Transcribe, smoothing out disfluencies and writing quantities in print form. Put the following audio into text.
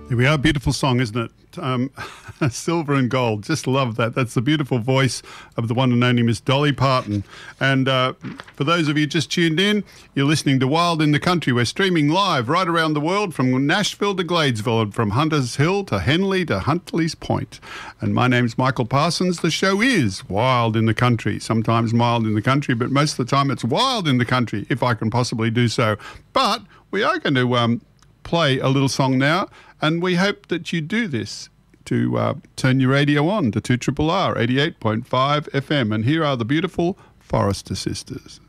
Here we are. Beautiful song, isn't it? Silver and Gold. Just love that. That's the beautiful voice of the one and only Miss Dolly Parton. And for those of you just tuned in, you're listening to Wild in the Country. We're streaming live right around the world from Nashville to Gladesville and from Hunters Hill to Henley to Huntley's Point. And my name's Michael Parsons. The show is Wild in the Country. Sometimes mild in the country, but most of the time it's wild in the country, if I can possibly do so. But we are going to play a little song now, and we hope that you do this to turn your radio on to 2RRR 88.5 FM. And here are the beautiful Forrester Sisters.